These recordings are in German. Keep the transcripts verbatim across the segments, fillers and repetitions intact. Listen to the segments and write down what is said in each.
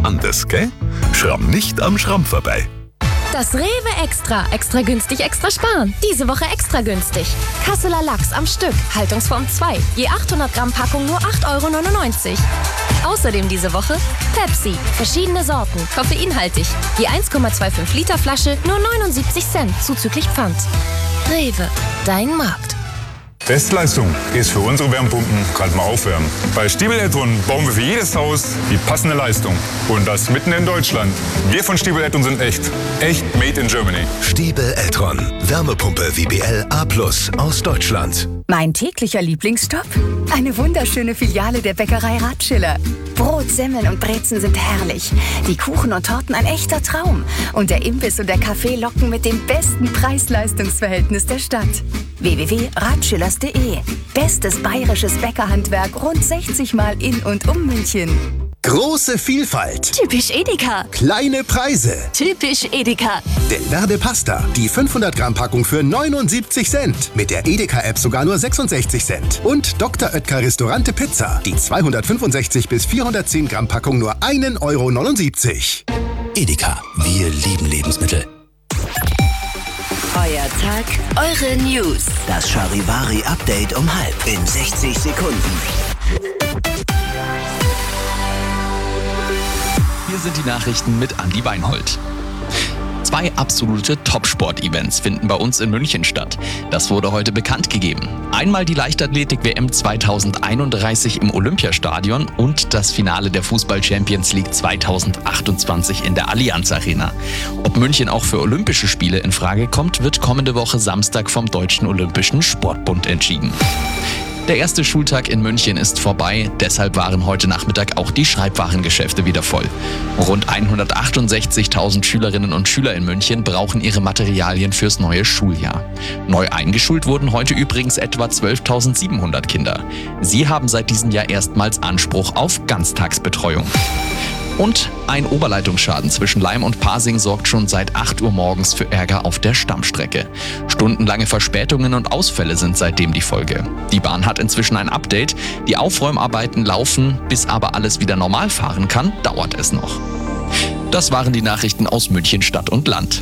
anders, gell? Schramm nicht am Schramm vorbei. Das Rewe Extra. Extra günstig, extra sparen. Diese Woche extra günstig. Kasseler Lachs am Stück. Haltungsform zwei. Je achthundert Gramm Packung nur acht Euro neunundneunzig. Außerdem diese Woche Pepsi. Verschiedene Sorten. Koffeinhaltig. Je eins Komma fünfundzwanzig Liter Flasche nur neunundsiebzig Cent. Zuzüglich Pfand. Rewe. Dein Markt. Bestleistung ist für unsere Wärmepumpen gerade mal aufwärmen. Bei Stiebel Eltron bauen wir für jedes Haus die passende Leistung. Und das mitten in Deutschland. Wir von Stiebel Eltron sind echt. Echt made in Germany. Stiebel Eltron. Wärmepumpe W B L A plus aus Deutschland. Mein täglicher Lieblingsstopp? Eine wunderschöne Filiale der Bäckerei Ratschiller. Brot, Semmeln und Brezen sind herrlich. Die Kuchen und Torten ein echter Traum. Und der Imbiss und der Kaffee locken mit dem besten Preis-Leistungs-Verhältnis der Stadt. w w w punkt ratschillers punkt de. Bestes bayerisches Bäckerhandwerk rund sechzig Mal in und um München. Große Vielfalt. Typisch Edeka. Kleine Preise. Typisch Edeka. Delverde Pasta. Die fünfhundert Gramm Packung für neunundsiebzig Cent. Mit der Edeka-App sogar nur sechsundsechzig Cent. Und Doktor Oetker Restaurante Pizza. Die zweihundertfünfundsechzig bis vierhundertzehn Gramm Packung nur ein Euro neunundsiebzig. Edeka. Wir lieben Lebensmittel. Euer Tag, eure News. Das Charivari-Update um halb in sechzig Sekunden. Hier sind die Nachrichten mit Andi Weinhold. Zwei absolute Top-Sport-Events finden bei uns in München statt. Das wurde heute bekannt gegeben. Einmal die Leichtathletik-W M zweitausendeinunddreißig im Olympiastadion und das Finale der Fußball-Champions League zweitausendachtundzwanzig in der Allianz Arena. Ob München auch für Olympische Spiele in Frage kommt, wird kommende Woche Samstag vom Deutschen Olympischen Sportbund entschieden. Der erste Schultag in München ist vorbei, deshalb waren heute Nachmittag auch die Schreibwarengeschäfte wieder voll. Rund hundertachtundsechzigtausend Schülerinnen und Schüler in München brauchen ihre Materialien fürs neue Schuljahr. Neu eingeschult wurden heute übrigens etwa zwölftausendsiebenhundert Kinder. Sie haben seit diesem Jahr erstmals Anspruch auf Ganztagsbetreuung. Und ein Oberleitungsschaden zwischen Laim und Pasing sorgt schon seit acht Uhr morgens für Ärger auf der Stammstrecke. Stundenlange Verspätungen und Ausfälle sind seitdem die Folge. Die Bahn hat inzwischen ein Update. Die Aufräumarbeiten laufen, bis aber alles wieder normal fahren kann, dauert es noch. Das waren die Nachrichten aus München Stadt und Land.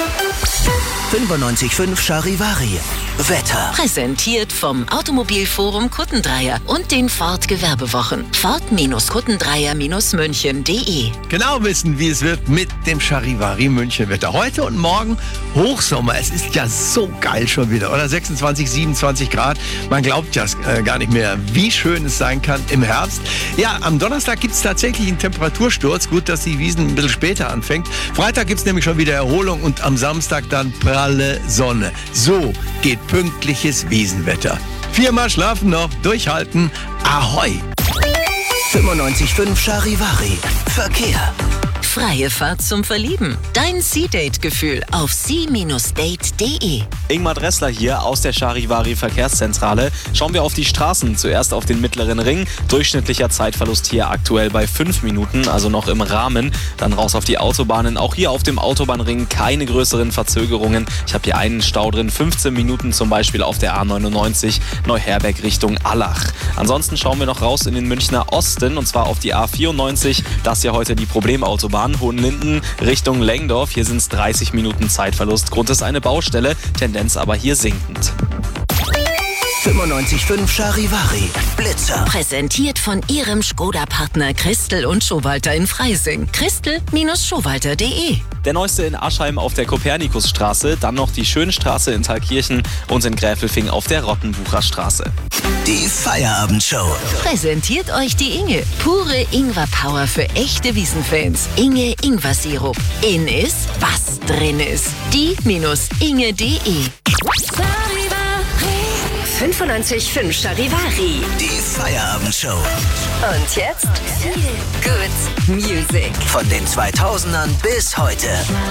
fünfundneunzig Komma fünf Charivari. Wetter. Präsentiert vom Automobilforum Kuttendreier und den Ford Gewerbewochen. Ford Kuttendreier München punkt de. Genau wissen, wie es wird mit dem Charivari München Wetter. Heute und morgen Hochsommer. Es ist ja so geil schon wieder, oder? sechsundzwanzig, siebenundzwanzig Grad. Man glaubt ja äh, gar nicht mehr, wie schön es sein kann im Herbst. Ja, am Donnerstag gibt es tatsächlich einen Temperatursturz. Gut, dass die Wiesn ein bisschen später anfängt. Freitag gibt es nämlich schon wieder Erholung und am Samstag dann pralle Sonne. So geht pünktliches Wiesenwetter. Viermal schlafen noch, durchhalten. Ahoi! fünfundneunzig Komma fünf Charivari. Verkehr. Freie Fahrt zum Verlieben. Dein Sea-Date-Gefühl auf sea Bindestrich date punkt de. Ingmar Dressler hier aus der Charivari Verkehrszentrale. Schauen wir auf die Straßen. Zuerst auf den mittleren Ring. Durchschnittlicher Zeitverlust hier aktuell bei fünf Minuten, also noch im Rahmen. Dann raus auf die Autobahnen. Auch hier auf dem Autobahnring keine größeren Verzögerungen. Ich habe hier einen Stau drin, fünfzehn Minuten zum Beispiel auf der A neunundneunzig Neuherberg Richtung Allach. Ansonsten schauen wir noch raus in den Münchner Osten und zwar auf die A vierundneunzig. Das ist ja heute die Problemautobahn. Hohenlinden Richtung Lengdorf. Hier sind es dreißig Minuten Zeitverlust. Grund ist eine Baustelle, Tendenz aber hier sinkend. fünfundneunzig Komma fünf Charivari. Blitzer. Präsentiert von Ihrem Skoda-Partner Christel und Schowalter in Freising. Christel Schowalter punkt de. Der neueste in Aschheim auf der Kopernikusstraße, dann noch die Schönstraße in Thalkirchen und in Gräfelfing auf der Rottenbucher Straße. Die Feierabendshow. Präsentiert euch die Inge. Pure Ingwer-Power für echte Wiesenfans. Inge Ingwer-Sirup. In ist, was drin ist. die Inge punkt de. fünfundneunzig Komma fünf Charivari. Die Feierabendshow. Und jetzt Good Music. Von den zweitausendern bis heute.